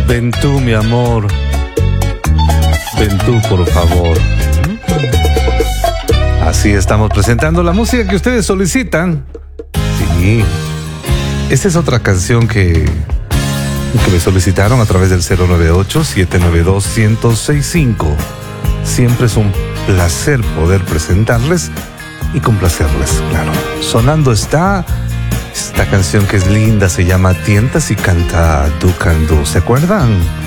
Ven tú, mi amor. Ven tú, por favor. Así estamos presentando la música que ustedes solicitan. Sí. Esta es otra canción que me solicitaron a través del 098-792-1065. Siempre es un placer poder presentarles y complacerles, claro. Sonando está esta canción que es linda, se llama Tientas y canta Du Can Du. ¿Se acuerdan?